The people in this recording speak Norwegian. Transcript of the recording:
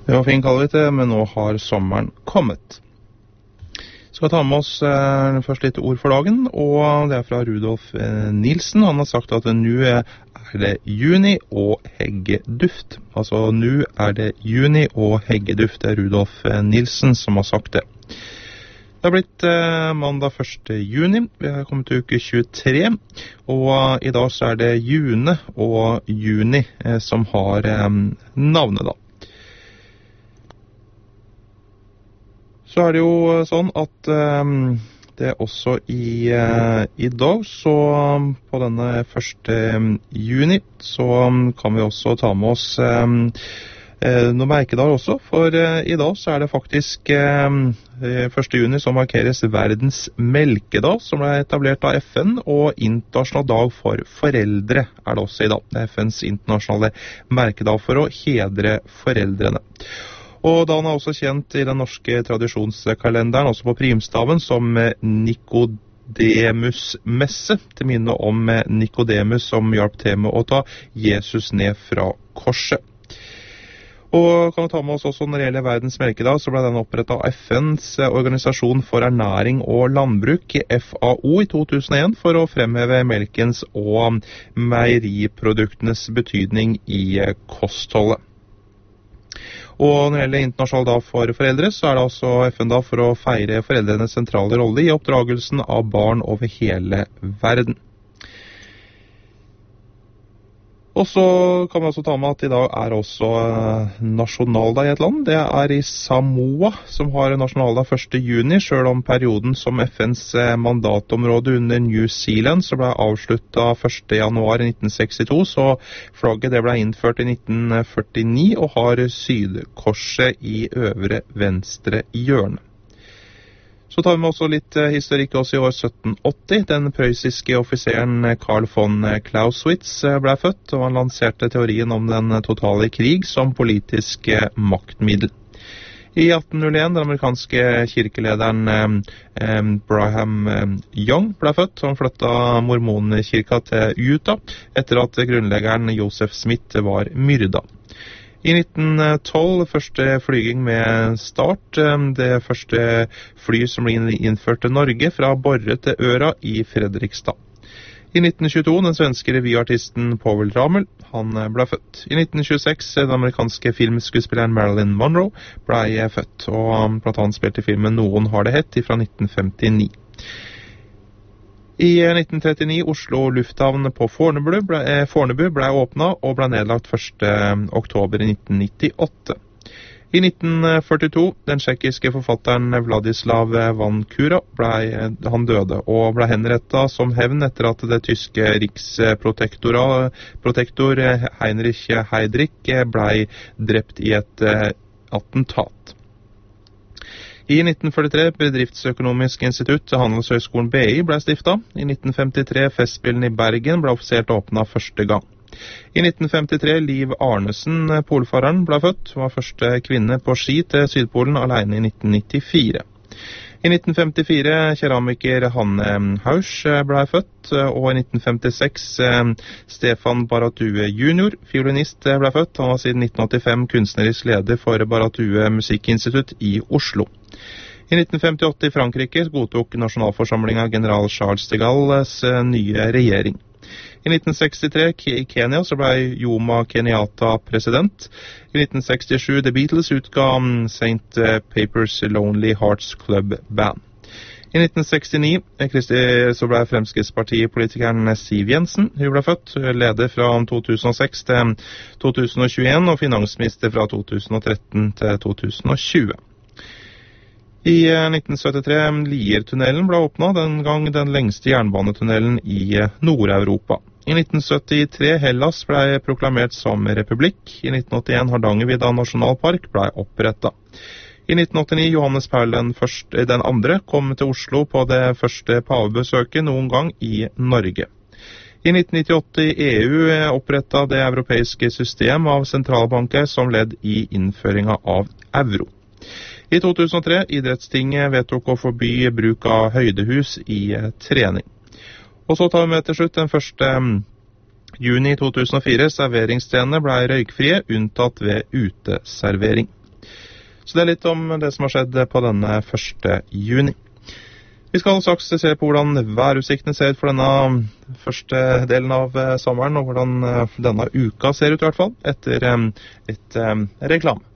Det var fin kvalitet, men nå har sommeren kommet. Skal ta med oss først litt ord for dagen, og det er fra Rudolf Nilsen. Han har sagt at nå er det juni og heggeduft. Altså, nå er det juni og heggeduft. Det er Rudolf Nilsen som har sagt det. Det har blitt mandag 1. juni, vi har kommet til uke 23, og i dag så er det June og Juni som har navnet da. Så er det jo sånn at det er også i dag, så på denne 1. juni, så kan vi også ta med oss noen merkedager også, for i dag så er det faktisk 1. juni som markeres verdens melkedag, som ble etablert av FN, og internasjonal dag for foreldre er det også i dag. Det er FNs internasjonale merkedag for å hedre foreldrene. Og dagen er også kjent i den norske tradisjonskalenderen, også på primstaven, som Nikodemus-messe, til minne om Nikodemus som hjalp til med å ta Jesus ned fra korset. Og kan vi ta med oss også når det gjelder verdens melkedag, så ble den opprettet av FNs organisasjon for ernæring og landbruk, FAO, i 2001, for å fremheve melkens og meieriproduktenes betydning i kostholdet. Og når det gjelder internasjonal dag for foreldre, så er det altså FN-dag for å feire foreldrenes sentrale rolle i oppdragelsen av barn over hele verden. Og så kan vi også ta med at i dag er også nasjonaldag i et land. Det er i Samoa som har nasjonaldag 1. juni, selv om perioden som FNs mandatområde under New Zealand så ble avsluttet 1. januar 1962, så flagget det ble innført i 1949 og har sydkorset i øvre venstre hjørne. Så tar vi med også litt historikk også i år 1780. Den prøyssiske offiseren Carl von Clausewitz ble født, og han lanserte teorien om den totale krig som politisk maktmiddel. I 1801 den amerikanske kirkelederen Brigham Young ble født, og han flyttet mormonkirka til Utah etter at grunnleggeren Joseph Smith var myrda. I 1912 første flyging med start, det første fly som ble innført til Norge fra Borre til Øra i Fredrikstad. I 1922 den svenske revyartisten Povel Ramel, han ble født. I 1926 den amerikanske filmskuespilleren Marilyn Monroe ble født, og blant annet spilte filmen Noen har det hett fra 1959. I 1939 Oslo lufthavn på Fornebu ble åpnet og ble nedlagt 1. oktober 1998. I 1942 den tsjekkiske forfatteren Vladislav Vankura han døde og ble henrettet som hevn etter at det tyske riksprotektor Heinrich Heydrich ble drept i et attentat. I 1943 Bedriftsøkonomisk institutt Handelshøyskolen BI ble stiftet. I 1953 Festspillene i Bergen ble offisielt åpnet første gang. I 1953 Liv Arnesen, polfareren, ble født. Hun var første kvinne på ski til Sydpolen alene i 1994. I 1954 keramiker Hanne Hausch ble født, og i 1956 Stefan Baratue jr., fiolinist, ble født. Han var siden 1985 kunstnerisk leder for Baratue Musikkinstitutt i Oslo. I 1958 i Frankrike godtok nasjonalforsamlingen general Charles de Gaulles nye regjering. I 1963 i Kenya så ble Jomo Kenyatta president. I 1967 The Beatles utga St. Papers Lonely Hearts Club Band. I 1969 så ble Fremskrittspartipolitikeren Siv Jensen. Hun ble født, leder fra 2006 til 2021 og finansminister fra 2013 til 2020. I 1973 Liertunnelen ble åpnet, den gang den lengste jernbanetunnelen i Nord-Europa. I 1973 Hellas ble proklamert som republikk. I 1981 Hardangervidda nasjonalpark ble opprettet. I 1989 Johannes Paul den andre kom til Oslo på det første pavebesøket noen gang i Norge. I 1998 EU opprettet det europeiske system av sentralbanker som ledd i innføringen av euro. I 2003 Idrettstinget vedtok å forby bruk av høydehus i trening. Og så tar vi med til slutt den 1. juni 2004. Serveringsstedene ble røykfrie, unntatt ved uteservering. Så det er litt om det som har skjedd på denne 1. juni. Vi skal straks se på hvordan værutsiktene ser ut for denne første delen av sommeren, og hvordan denne uka ser ut i hvert fall, etter litt reklame.